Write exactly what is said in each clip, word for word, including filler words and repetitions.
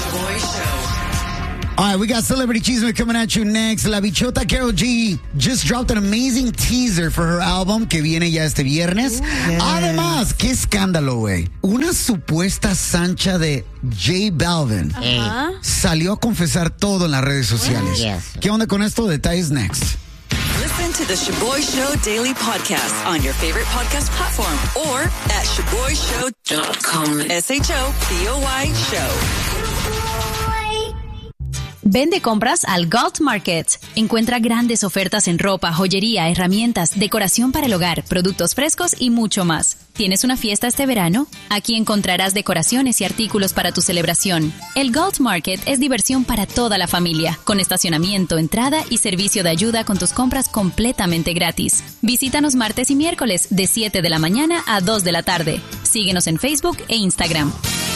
Shaboy Show. All right, we got Celebrity Chisme coming at you next. La bichota Karol G just dropped an amazing teaser for her album que viene ya este viernes. Yes. Además, qué escándalo, güey. Una supuesta Sancha de J Balvin uh-huh. salió a confesar todo en las redes sociales. Yes. ¿Qué onda con esto? Detalles next. Listen to the Shaboy Show daily podcast on your favorite podcast platform or at shaboy show dot com. S H O B O Y Show. Ven de compras al Galt Market. Encuentra grandes ofertas en ropa, joyería, herramientas, decoración para el hogar, productos frescos y mucho más. ¿Tienes una fiesta este verano? Aquí encontrarás decoraciones y artículos para tu celebración. El Galt Market es diversión para toda la familia, con estacionamiento, entrada y servicio de ayuda con tus compras completamente gratis. Visítanos martes y miércoles de siete de la mañana a dos de la tarde. Síguenos en Facebook e Instagram.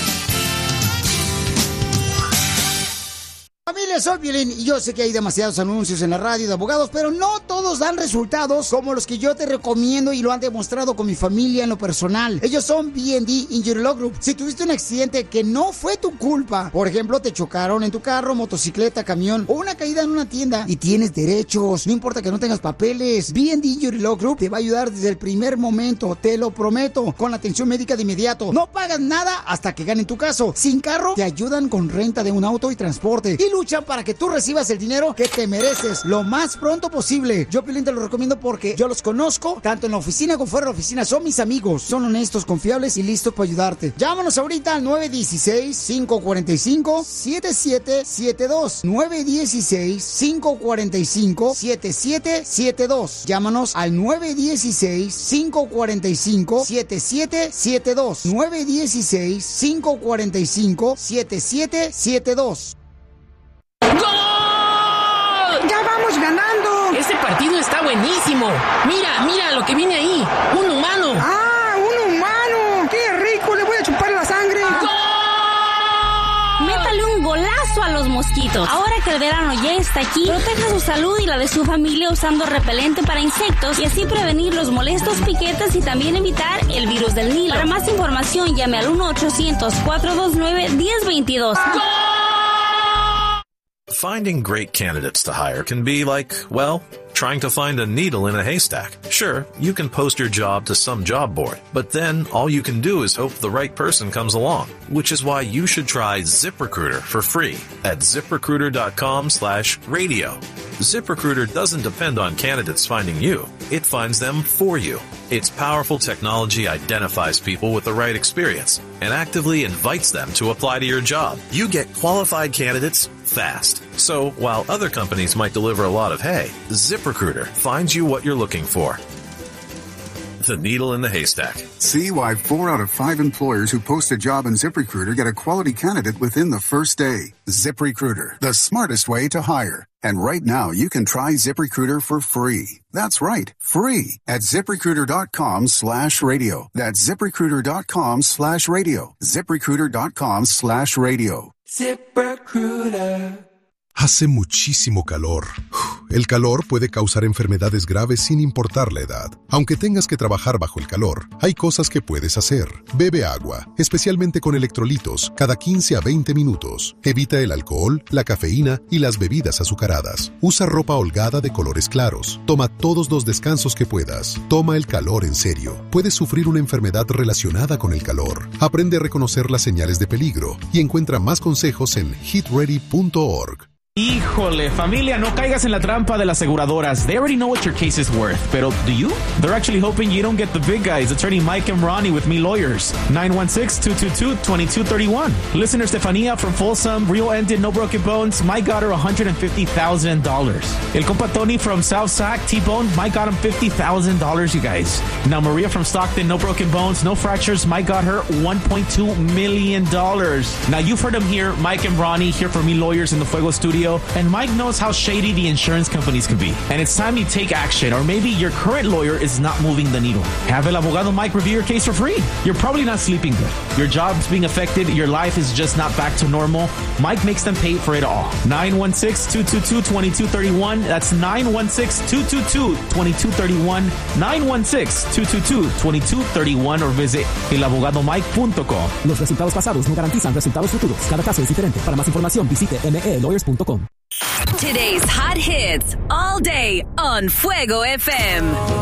Familia, soy Piolín y yo sé que hay demasiados anuncios en la radio de abogados, pero no todos dan resultados como los que yo te recomiendo y lo han demostrado con mi familia en lo personal. Ellos son B and D Injury Law Group. Si tuviste un accidente que no fue tu culpa, por ejemplo, te chocaron en tu carro, motocicleta, camión o una caída en una tienda y tienes derechos, no importa que no tengas papeles, B and D Injury Law Group te va a ayudar desde el primer momento, te lo prometo, con la atención médica de inmediato. No pagas nada hasta que ganen tu caso. Sin carro, te ayudan con renta de un auto y transporte y luchan para que tú recibas el dinero que te mereces lo más pronto posible. Yo, Piolín, te lo recomiendo porque yo los conozco, tanto en la oficina como fuera de la oficina. Son mis amigos, son honestos, confiables y listos para ayudarte. Llámanos ahorita al nueve uno seis, cinco cuatro cinco, siete siete siete dos. nueve uno seis, cinco cuatro cinco, siete siete siete dos. Llámanos al nueve uno seis, cinco cuatro cinco, siete siete siete dos. nueve uno seis, cinco cuatro cinco, siete siete siete dos. ¡Gol! ¡Ya vamos ganando! Ese partido está buenísimo. Mira, mira lo que viene ahí. Un humano. ¡Ah, un humano! ¡Qué rico! Le voy a chupar la sangre. ¡Gol! Métale un golazo a los mosquitos. Ahora que el verano ya está aquí, proteja su salud y la de su familia usando repelente para insectos y así prevenir los molestos piquetes y también evitar el virus del Nilo. Para más información, llame al uno ochocientos, cuatro dos nueve, uno cero dos dos. ¡Gol! Finding great candidates to hire can be like, well, trying to find a needle in a haystack. Sure, you can post your job to some job board, but then all you can do is hope the right person comes along, which is why you should try ZipRecruiter for free at ZipRecruiter.com slash radio. ZipRecruiter doesn't depend on candidates finding you. It finds them for you. Its powerful technology identifies people with the right experience and actively invites them to apply to your job. You get qualified candidates fast. So while other companies might deliver a lot of hay, ZipRecruiter finds you what you're looking for. The needle in the haystack. See why four out of five employers who post a job in ZipRecruiter get a quality candidate within the first day. ZipRecruiter, the smartest way to hire. And right now, you can try ZipRecruiter for free. That's right, free at ZipRecruiter.com slash radio. That's ZipRecruiter.com slash radio. ZipRecruiter.com slash radio. ZipRecruiter. Hace muchísimo calor. El calor puede causar enfermedades graves sin importar la edad. Aunque tengas que trabajar bajo el calor, hay cosas que puedes hacer. Bebe agua, especialmente con electrolitos, cada quince a veinte minutos. Evita el alcohol, la cafeína y las bebidas azucaradas. Usa ropa holgada de colores claros. Toma todos los descansos que puedas. Toma el calor en serio. Puedes sufrir una enfermedad relacionada con el calor. Aprende a reconocer las señales de peligro y encuentra más consejos en hit ready punto org. Híjole, familia, no caigas en la trampa de las aseguradoras. They already know what your case is worth. Pero, do you? They're actually hoping you don't get the big guys. Attorney Mike and Ronnie with Me Lawyers. nine one six, two two two, two two three one. Listener Stefania from Folsom, Rio ended, no broken bones. Mike got her one hundred fifty thousand dollars. El compa Tony from South Sac, T-Bone, Mike got him fifty thousand dollars, you guys. Now, Maria from Stockton, no broken bones, no fractures. Mike got her one point two million dollars. Now, you've heard them here, Mike and Ronnie, here for Me Lawyers in the Fuego Studio. video, and Mike knows how shady the insurance companies can be. And it's time you take action, or maybe your current lawyer is not moving the needle. Have El Abogado Mike review your case for free. You're probably not sleeping good. Your job's being affected. Your life is just not back to normal. Mike makes them pay for it all. nine one six, two two two, two two three one. That's nine one six, two two two, two two three one. nine one six, two two two, two two three one or visit el abogado mike punto com. Los resultados pasados no garantizan resultados futuros. Cada caso es diferente. Para más información, visite m e lawyers punto com. Today's hot hits all day on Fuego F M.